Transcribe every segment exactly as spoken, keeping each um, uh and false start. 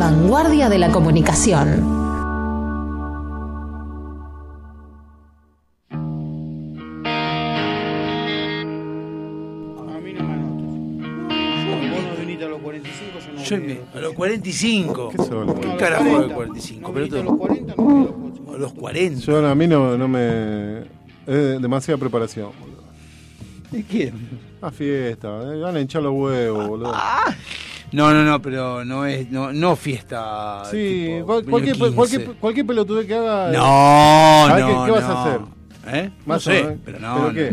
vanguardia de la comunicación. Yo me, a los cuarenta y cinco. ¿Qué son? ¿Qué carajo de cuarenta y cinco? Pero todo. A los cuarenta no. A los cuarenta. Yo, a mí no, no me... Es demasiada preparación, boludo. ¿Y quién? Una fiesta, eh, van a hinchar los huevos, boludo. Ah, no, no, no, pero no es no, no fiesta. Sí, tipo cual- cualquier, quince. cualquier, cualquier pelotude que haga... No, ¿sabés no, qué, qué vas no. a hacer? ¿Eh? No Más o sé, menos. pero no. ¿Pero no. qué?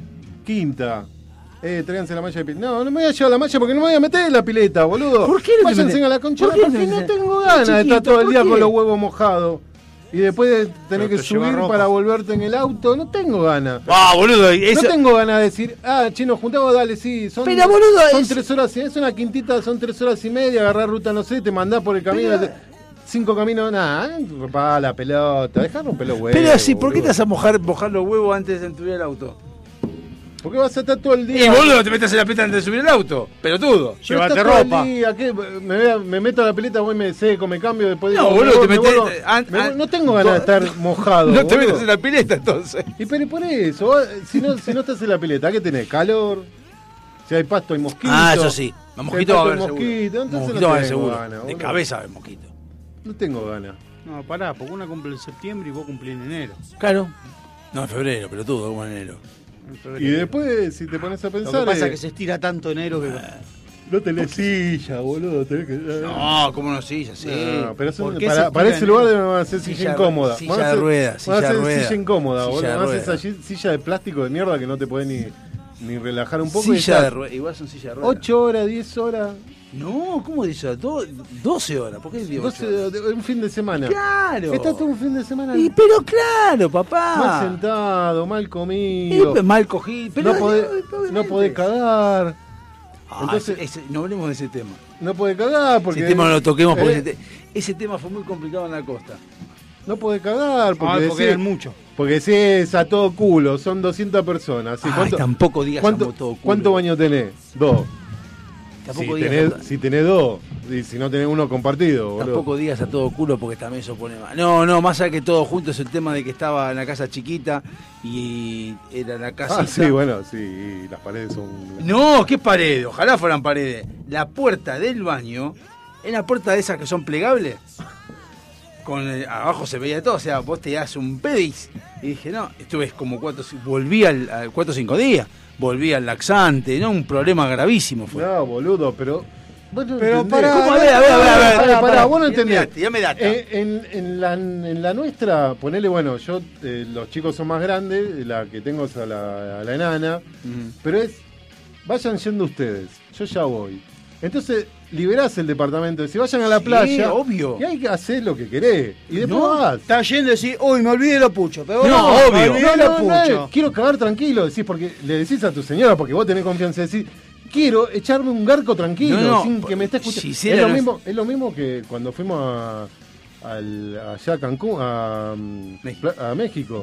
Quinta. Eh, tráiganse la malla de pileta. No, no me voy a llevar la malla porque no me voy a meter en la pileta, boludo. ¿Por qué no te Váyanse metés? a la concha ¿Por qué porque no no te- tengo ganas de Chiquito, estar todo el ¿por día qué? con los huevos mojados. Y después de tener Pero que te lleva subir ropa. para volverte en el auto. No tengo ganas. Ah, boludo, eso. No tengo ganas de decir, ah, che, nos juntamos, dale, sí. Son, Pero, boludo, son es- tres horas y es una quintita, son tres horas y media, agarrar ruta, no sé, te mandás por el camino. Pero- de- cinco caminos, nada, para la pelota, dejar romper los huevos. Pero sí, ¿por qué te boludo. vas a mojar, mojar los huevos antes de subir el auto? ¿Por qué vas a estar todo el Y día? boludo, te metes en la pileta antes de subir el auto. Pelotudo. Pero Llévate estás todo el ropa. día, ¿qué? Me, voy a- me meto a la pileta, voy, me seco, me cambio, después No, digo, boludo, me te voy- me metés- vuelvo- an- me an- voy- no tengo ganas de estar mojado. No te boludo. metas en la pileta entonces. Y pero por eso, vos, si no, si no estás en la pileta, ¿qué tenés? Calor, si hay pasto hay mosquitos. Ah, eso sí. Si Los hay mosquitos va a pasto, haber hay seguro. mosquitos, entonces Mosquitos no va a haber tengo seguro. ganas, De boludo. cabeza va a haber mosquito. No tengo ganas. No, pará, porque una cumple en septiembre y vos cumplís en enero. Claro. No, en febrero, pelotudo, como en enero. En febrero. Y después, si te pones a Lo pensar, que pasa eh, es que se estira tanto enero que... no tenés silla, boludo. Tenés que, No, ¿cómo no silla? Sí. No, pero son- ¿Por qué para, se para tira ese en lugar enero? van a hacer silla, Silla- incómoda. silla Van a de hacer- ruedas, Van a silla de hacer ruedas. silla incómoda, Silla boludo. de Van a hacer ruedas. esa silla de plástico de mierda que no te podés ni, ni relajar un poco. y Silla estás de ruedas. Igual son silla de ruedas. ocho horas, diez horas, No, ¿cómo dice? Do- doce horas. ¿Por qué digo ocho doce, horas? de- un fin de semana. Claro. Estás todo un fin de semana Y, pero claro, mal papá. sentado, mal Y, comido. pues, mal cogido. Pero, no podés, obviamente. no podés cagar. Ah, Entonces- ese- ese- no hablemos de ese tema. No podés cagar porque. ese tema no lo toquemos porque eh, ese, te- ese tema fue muy complicado en la costa. No podés cagar porque. Ah, porque decís- eran muchos. Porque si es a todo culo, son doscientas personas. ¿sí? Ay, ¿Cuánto, tampoco digas cuánto, amo todo culo. ¿Cuántos baños tenés? Dos. Tampoco Si digas, tenés, a, si tenés dos, y si no tenés uno compartido, boludo. tampoco digas a todo culo porque también eso pone mal. No, no, más allá que todo junto es el tema de que estaba en la casa chiquita y era la casa. Ah, sí, bueno, sí, y las paredes son. No, ¿qué pared? Ojalá fueran paredes. La puerta del baño es la puerta de esas que son plegables. Con el- abajo se veía todo, o sea, vos te das un pedis. Y dije, no, estuve como cuatro, volví al, al cuatro o cinco días, volví al laxante, no, un problema gravísimo fue. No, boludo, pero. vos no Pero entendés. pará, ¿Cómo? A ver, a ver, a ver, a ver, Pará, pará, pará, pará. vos no Ya me entendés. date, ya me data. Eh, en, en la, en la nuestra, ponele, bueno, yo, eh, los chicos son más grandes, la que tengo es a la, a la enana, Ujú. pero es, vayan yendo ustedes, yo ya voy. Entonces, liberás el departamento, si vayan a la Sí, playa, obvio. y hay que hacer lo que querés, y después No, vas. Está yendo y decís, uy, me olvidé los puchos. Pero No, no, obvio. me olvidé No, los no, no, puchos. quiero cagar tranquilo, decís, porque le decís a tu señora, porque vos tenés confianza, decís, quiero echarme un garco tranquilo, No, no, sin que me esté escuchando. Gisela Es lo, no es- mismo, es lo mismo que cuando fuimos a, al- allá a Cancún, a, mm, México. Pla- a México.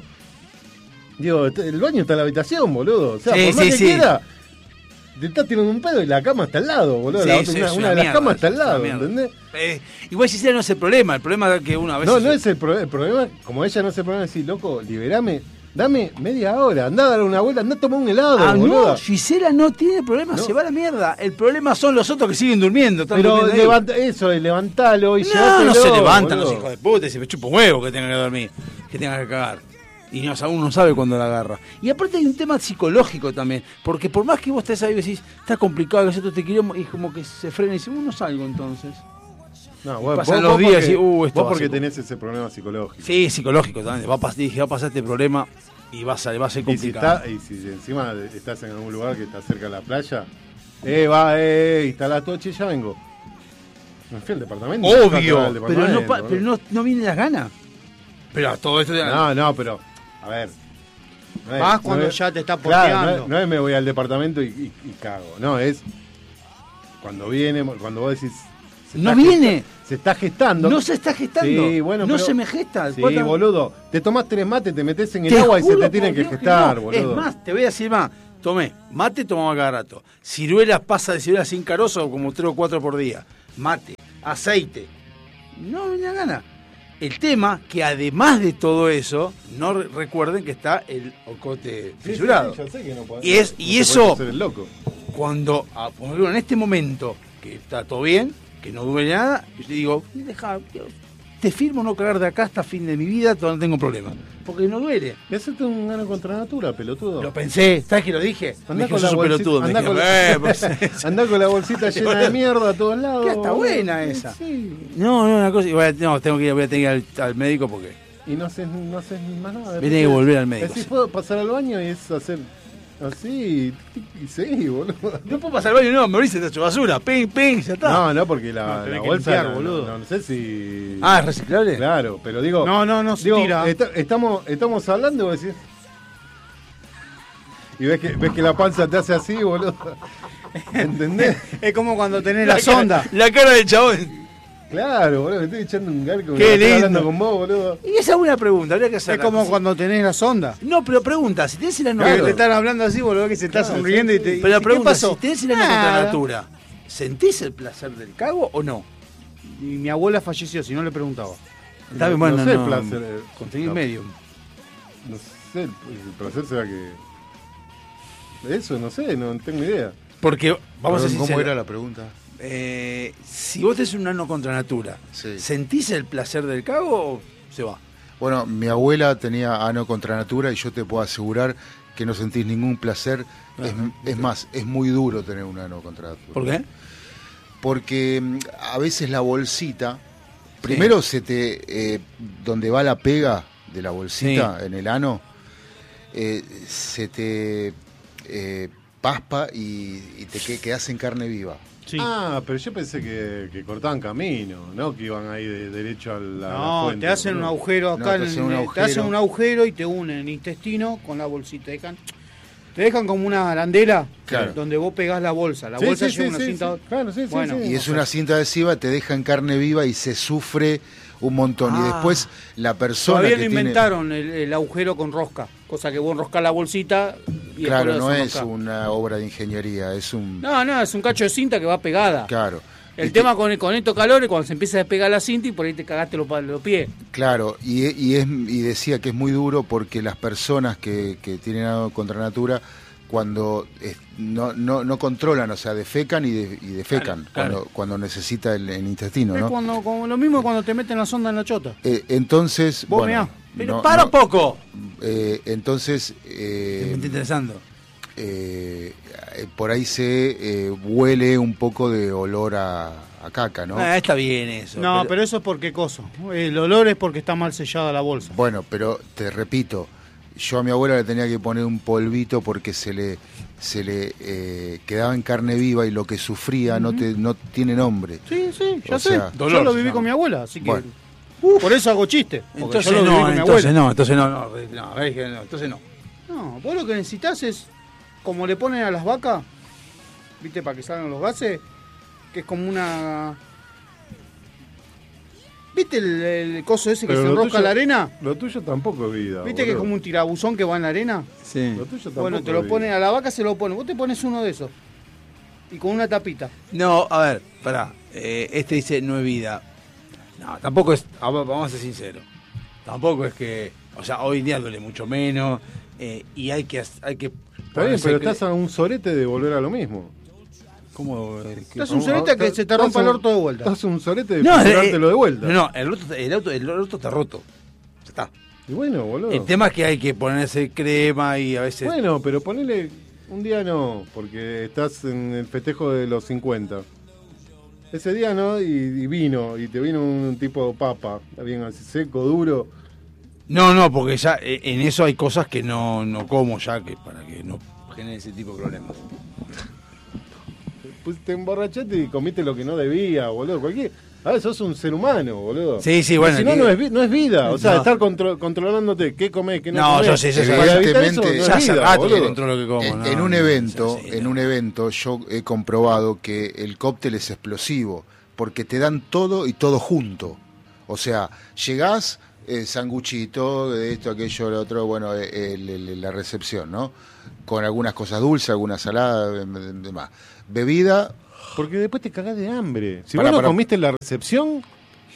Digo, el baño está en la habitación, boludo. O sea, Sí, por más sí, que sí. quiera, te estás tirando un pedo y la cama está al lado, boludo. Sí, La otra- sí, una es una una de las mierda, camas está al es una lado, mierda. ¿entendés? Eh, igual Gisela no es el problema, el problema es que uno a veces... No, no es el, pro- el problema, como ella no es el problema, es decir, loco, liberame, dame media hora, andá a dar una vuelta, andá a tomar un helado, Ah, boludo. no, Gisela no tiene problema, No. se va a la mierda. El problema son los otros que siguen durmiendo. están Pero durmiendo ahí. levanta, eso, eh, levantalo y No, llévatelo, no se levantan boludo. los hijos de puta y se me chupa un huevo que tengan que dormir, que tengan que cagar. Y no, aún no sabe cuándo la agarra. Y aparte hay un tema psicológico también, porque por más que vos estés ahí y decís, está complicado, que nosotros te queremos, y es como que se frena y dice, uh, no salgo entonces. No, bueno, pasan vos- los vos días porque- y, uh, esto vos va a porque ser- tenés ese problema psicológico. Sí, psicológico también. Va a, pas- dije, va a pasar este problema y va a, ser- va a ser Y si, complicado. está, y si encima estás en algún lugar que está cerca de la playa, eh, va, eh, instala todo, che, ya vengo. Me fui al departamento. Obvio, al pero, no, departamento, pa- boludo. pero no, no vienen las ganas. Pero a todo esto... No, no, pero, a ver. no es- Vas cuando no es- ya te está Claro, no porteando. es, no es me voy al departamento y, y- y cago. No, es cuando viene, cuando vos decís. se No está viene. gesta- se está gestando. No se está gestando. Sí, bueno, no pero- se me gesta. Sí, Cuatro- boludo. Te tomás tres mates, te metes en el Te agua y se juro te tienen por que Dios gestar, no. boludo. Es más, te voy a decir más. Tomé, mate tomaba cada rato. Ciruelas, pasa de ciruelas sin carozo como tres o cuatro por día. Mate, aceite, no me da gana. El tema que además de todo eso, no re- recuerden que está el ocote Sí, fisurado. sí, sí, yo sé que no podés- Y es- no y te eso- podés hacer el loco. Cuando, a- por ejemplo, en este momento, que está todo bien, que no duele nada, yo digo, deja, te firmo no cagar de acá hasta fin de mi vida, todo no tengo problema. Porque no duele. Y hacete un gano contra natura, pelotudo. Lo pensé, ¿sabes que lo dije? Me Andá dijo, con, la sos un bolsita, pelotudo. Me andá, dijo, con la, "Eh, pues, andá con la bolsita llena de mierda a todos lados. que está boludo. buena esa. Sí. No, no, una cosa, igual, no, tengo que ir, voy a tener que ir al, al médico porque Y no haces, no haces más nada. voy a tener que volver al médico. Decís, sí. puedo pasar al baño y es hacer así y, y seguí, boludo. No puedo pasar al baño, no, me abrís esta basura, ping, ping, ya está. No, no, porque la, No, tenés la que bolsa. limpiar, no, boludo. No, no sé si. Ah, ¿es reciclable? Claro, pero digo. No, no, no se digo, tira. está- estamos, estamos hablando y vos decís. Y ves que, ves que la panza te hace así, boludo. ¿Entendés? Es como cuando tenés la sonda. La cara del chabón. Claro, boludo, me estoy echando un garco. Qué estoy lindo. hablando con vos, boludo. Y esa es una pregunta, habría que hacer. Es como cuando tenés la sonda. No, pero pregunta, si tenés el ano Claro. Que te están hablando así, boludo, que se está Claro, sonriendo sí, y te. sí. Pero la ¿y qué pregunta, pasó? si tenés el ano contra Nada. natura, ¿sentís el placer del cago o no? Y mi abuela falleció, si no le preguntaba. Está bien, No bueno, sé el no, placer, eh, conseguí no. medio. No sé, el, el placer será que. Eso, no sé, no tengo idea. Porque, vamos a Perdón, ser ¿cómo sinceros, era la pregunta? eh, si vos tenés un ano contra natura, Sí. ¿sentís el placer del cago o se va? Bueno, mi abuela tenía ano contra natura y yo te puedo asegurar que no sentís ningún placer. Es, es más, es muy duro tener un ano contra natura. ¿Por qué? Porque mm, a veces la bolsita, primero se te, eh, donde va la pega de la bolsita en el ano, eh, se te eh, paspa y, y te que- quedás en carne viva. Sí. Ah, pero yo pensé que, que cortaban camino, ¿no? Que iban ahí de, derecho a la, a la No, fuente, te hacen un boludo. agujero No, acá, te en hacen un el- te agujero. hacen un agujero y te unen el intestino con la bolsita. Te dejan, te dejan como una arandela Claro. donde vos pegás la bolsa. La Sí, bolsa sí, lleva sí, una sí, cinta. sí. Claro, sí, sí, Bueno, sí. Y es una cinta adhesiva, te deja en carne viva y se sufre un montón. Y Ah. después la persona Todavía que no tiene... inventaron el, el agujero con rosca, cosa que vos enroscás la bolsita y Claro, después no la es desenroscás. una obra de ingeniería, es un... No, no, es un cacho de cinta que va pegada. Claro. El Y tema que- con, con estos calores, cuando se empieza a despegar la cinta y por ahí te cagaste los, pa- los pies. Claro, y, y, es, y decía que es muy duro porque las personas que, que tienen algo contra natura, cuando eh, no, no, no controlan, o sea, defecan y, de- y defecan Claro, claro. Cuando, cuando necesita el, el intestino, Es ¿no? cuando, como lo mismo cuando te meten la sonda en la chota. Eh, entonces, Vos bueno, mirá. Pero no- para no, poco. eh, entonces, Me eh, está interesando. eh, eh, por ahí se eh, huele un poco de olor a, a caca, ¿no? Ah, está bien eso. No, pero... eso es porque coso. El olor es porque está mal sellada la bolsa. Bueno, pero te repito, yo a mi abuela le tenía que poner un polvito porque se le se le eh, quedaba en carne viva y lo que sufría no te no tiene nombre. Sí, sí, ya O sé. sea, yo dolor lo se viví llama. con mi abuela, así que. Bueno. Por eso hago chiste. Porque entonces yo lo viví no, con mi entonces abuela. no, entonces no, no, no, es que no, entonces no. No, vos lo que necesitas es, como le ponen a las vacas, ¿viste? Para que salgan los gases, que es como una. ¿Viste el, el coso ese que Pero se lo enrosca tuyo- en la arena? Lo tuyo tampoco es vida. ¿Viste que es boludo. como un tirabuzón que va en la arena? Sí. Lo tuyo tampoco Bueno, te es lo vida. ponen a la vaca, se lo ponen. Vos te pones uno de esos. Y con una tapita. No, a ver, pará. Eh, este dice no es vida. No, tampoco es. a ver, Vamos a ser sinceros. Tampoco es que. O sea, hoy en día duele mucho menos. eh, y hay que. hay que Está bien, pero estás a un sorete de volver a lo mismo. ¿Cómo? eh, que- Estás un sorete que se te rompa el orto de vuelta. Estás un sorete de No, eh, lo de vuelta. No, no, el orto, el, auto, el orto está roto. Ya está. Y bueno, boludo. El tema es que hay que ponerse crema y a veces. Bueno, pero ponele un día no, porque estás en el festejo de los cincuenta. Ese día no, y, y vino, y te vino un tipo papa, bien así seco, duro. No, no, porque ya eh, en eso hay cosas que no, no como ya que para que no genere ese tipo de problemas. Pues te emborrachaste y comiste lo que no debía, boludo. Cualquier. A ver, sos un ser humano, boludo. Sí, sí, Y bueno, Si no, que- no es, vi- no es vida. O sea, No. estar contro- controlándote qué comés, qué no, No, comés. yo sé, yo sé. Para evitar eso, Evidentemente, no es ya hace vida, rato que boludo. controlo lo que como. En, no, en un no, evento, es así, en no. un evento yo he comprobado que el cóctel es explosivo porque te dan todo y todo junto. O sea, llegás, eh, sanguchito, de esto, aquello, lo otro, bueno, eh, el- el- la recepción, ¿no? Con algunas cosas dulces, algunas saladas, em, demás. Bebida, Porque después te cagás de hambre. Si Pará, vos no pará. comiste en la recepción,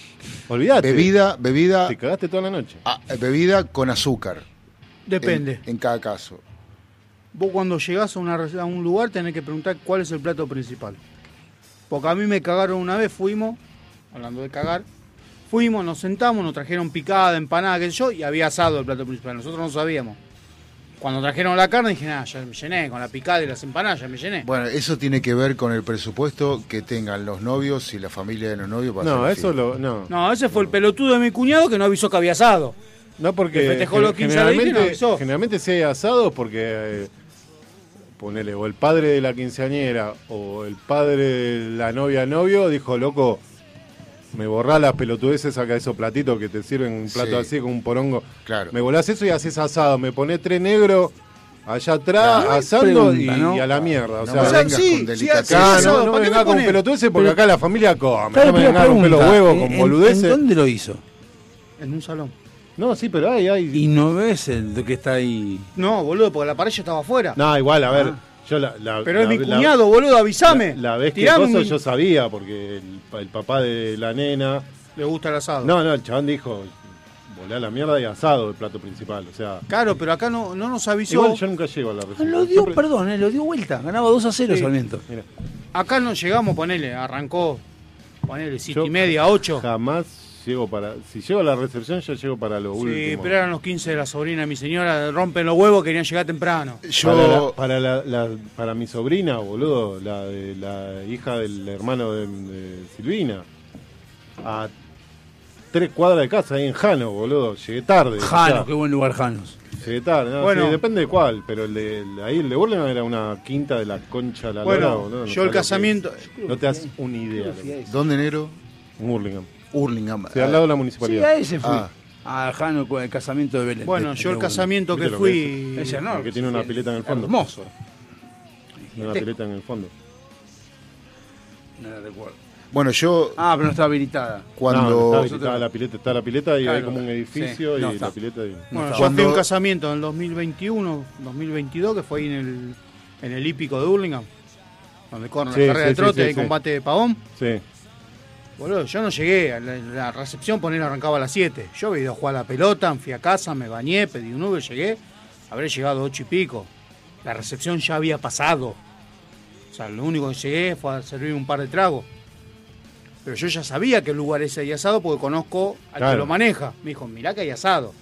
Olvídate. Bebida, bebida, Te cagaste toda la noche. ah, bebida con azúcar. Depende. En, en cada caso. Vos cuando llegás a, una, a un lugar tenés que preguntar cuál es el plato principal. Porque a mí me cagaron una vez, fuimos, hablando de cagar, fuimos, nos sentamos, nos trajeron picada, empanada, qué sé yo, y había asado el plato principal. Nosotros no sabíamos. Cuando trajeron la carne dije, nada, ya me llené, con la picada y las empanadas ya me llené. Bueno, eso tiene que ver con el presupuesto que tengan los novios y la familia de los novios para No, hacer la eso fiesta. lo. No. No, ese fue el pelotudo de mi cuñado que no avisó que había asado. No, porque Que festejó los quince de generalmente, dije, no avisó. generalmente si hay asados porque eh, ponele, o el padre de la quinceañera o el padre de la novia novio dijo, loco, me borrá las pelotudeces, saca esos platitos que te sirven un plato Sí. así con un porongo. Claro. Me volás eso y haces asado, me ponés tres negros allá atrás Claro, asando pregunta, y, ¿no? y a la mierda. O No sea, me o sea, vengas sí, con sí, delicatessen. sí, acá asado, no, no ¿para me qué vengas lo con pones? pelotudeces porque Pero- acá la familia come. Claro, No me pero vengas con pregunta, pelos huevos, ¿en- con en- boludeces. ¿En dónde lo hizo? En un salón. No, sí, pero hay, hay. Y no ves el que está ahí. No, boludo, porque la parrilla estaba afuera. No, igual, a ver, Ah. yo la, la- Pero la- es mi la- cuñado, boludo, avísame. La, la vez que Tirame cosa un- yo sabía, porque el, el papá de la nena. Le gusta el asado. No, no, el chabón dijo, volá la mierda y asado el plato principal. O sea, Claro, pero acá no, no nos avisó. igual yo nunca llego a la Ah, recepción. lo dio, Siempre- perdón, eh, lo dio vuelta. Ganaba dos a cero Sí. Sarmiento. Mira, Acá no llegamos, ponele, arrancó, ponele, siete yo y media, ocho. jamás llego para. Si llego a la recepción, yo llego para lo Sí, último. pero eran los quince de la sobrina de mi señora, rompen los huevos, querían llegar temprano. Yo, Para, la- para, la- la- para mi sobrina, boludo, la, de, la hija del hermano de, de Silvina, a tres cuadras de casa, ahí en Jano, boludo, llegué tarde. o Jano, sea, qué buen lugar, Janos. llegué tarde, no, Bueno. sí, depende de cuál, pero el de el- ahí el de Burlingame era una quinta de la concha de la lora, Bueno, boludo, no yo sabes el lo que casamiento, es. No te das una idea. lo que es. ¿dónde, negro? En Burlingame. Hurlingham. Sí, al lado de la Sí, municipalidad. a ese fui. Ah. A Jano con el casamiento de Belén. bueno, De- yo el de- casamiento ¿Viste que lo fui, que Ese enorme. que tiene una pileta en el fondo. Hermoso. Tiene una pileta en el fondo. No la recuerdo. Bueno, yo Ah, pero no está habilitada. cuando... No, está, Nosotros- está la pileta, está la pileta y hay Claro, como un edificio sí, y no está. la pileta. Y... bueno, está. yo Cuando- fui a un casamiento en el dos mil veintiuno, dos mil veintidós, que fue ahí en el, en el hípico de Burlingame, donde corren Sí, la carrera sí, de trote, sí, sí, y sí. combate de pavón. Sí. Boludo, yo no llegué, a la, la recepción poner arrancaba a las siete. Yo había ido a jugar a la pelota, fui a casa, me bañé, pedí un Uber, llegué, habré llegado ocho y pico. La recepción ya había pasado. O sea, lo único que llegué fue a servir un par de tragos. Pero yo ya sabía que el lugar ese hay asado porque conozco al Claro. que lo maneja. Me dijo, mirá que hay asado.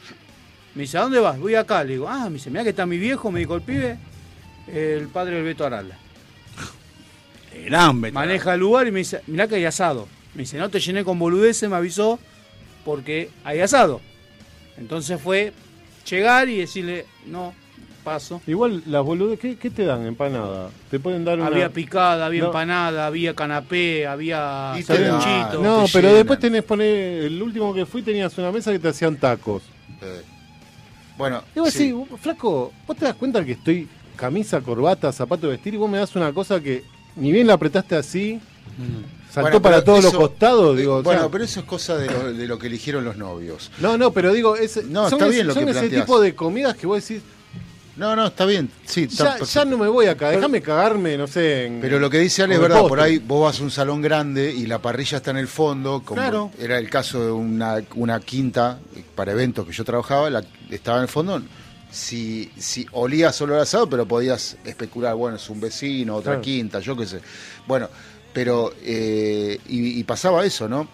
Me dice, ¿a dónde vas? Voy acá. Le digo, ah, me dice, mirá que está mi viejo, me dijo el pibe, el padre del Beto Aralda. Gran veterano. Maneja el lugar y me dice, mirá que hay asado. Me dice, no te llené con boludeces, me avisó, porque hay asado. Entonces fue llegar y decirle, no, paso. Igual las boludes, ¿qué, ¿qué te dan? Empanada. Te pueden dar una. Había picada, había No. empanada, había canapé, había Y te dan- sanguchito. No, te pero llenan. después tenés poner. El último que fui tenías una mesa que te hacían tacos. eh, bueno, Y vos sí. decís, flaco, vos te das cuenta que estoy camisa, corbata, zapato de vestir y vos me das una cosa que ni bien la apretaste así, saltó Bueno, para pero todos eso- los costados. Digo, o bueno, sea, pero eso es cosa de lo, de lo que eligieron los novios. No, no, pero digo, es, No, son, está ese- bien lo son que ese planteás. tipo de comidas que vos decís, No, no, está bien. Sí, está ya, perfecto. ya no me voy acá, déjame cagarme, no sé. En, Pero lo que dice Ale es con el verdad, postre. por ahí vos vas a un salón grande y la parrilla está en el fondo, como Claro. era el caso de una, una quinta eh, para eventos que yo trabajaba, la, estaba en el fondo. Si, si olía solo el asado, pero podías especular, bueno, es un vecino, otra Claro. quinta, yo qué sé. Bueno, pero, eh, y, y pasaba eso, ¿no?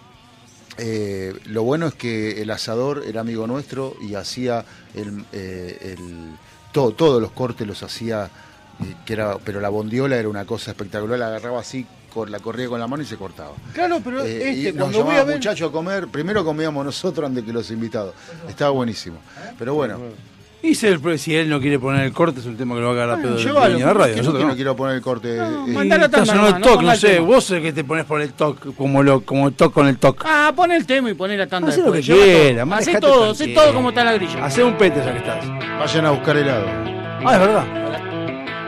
Eh, lo bueno es que el asador era amigo nuestro y hacía el, eh, el todo, todos los cortes los hacía, eh, que era, pero la bondiola era una cosa espectacular, la agarraba así, cor- la corría con la mano y se cortaba. Claro, pero Eh, este, y nos cuando voy llamaba a ver... muchachos a comer, primero comíamos nosotros antes que los invitados. Estaba buenísimo. Pero bueno, Y si, el- si él no quiere poner el corte, es un tema que lo va a cagar a Bueno, pedo del llévalo, dueño de radio. que no, Nosotros que no no. quiero poner el corte. No, eh, mandá la Estás tanda en el nomás, no toc, ponga no el sé, tema. vos sos el que te pones por el toc, como lo, como el toc con el toc. Ah, pon el tema y poné la tanda Hacé lo después. que Lleva quiera, todo. manejate Hacé todo, hacé tranquilo. todo como está la grilla. Hacé un pete ya que estás. vayan a buscar helado. Ah, es verdad.